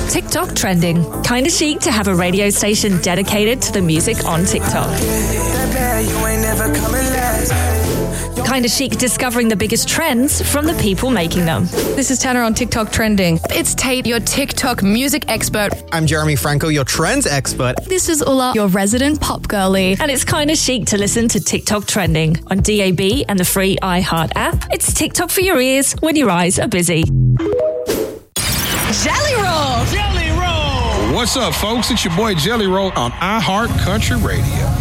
TikTok trending. Kinda chic to have a radio station dedicated to the music on TikTok. Kinda chic discovering the biggest trends from the people making them. This is Tanner on TikTok trending. It's Tate, your TikTok music expert. I'm Jeremy Franco, your trends expert. This is Ulla, your resident pop girly. And it's kinda chic to listen to TikTok trending on DAB and the free iHeart app. It's TikTok for your ears when your eyes are busy. Jelly Roll! Jelly Roll! What's up, folks? It's your boy Jelly Roll on iHeart Country Radio.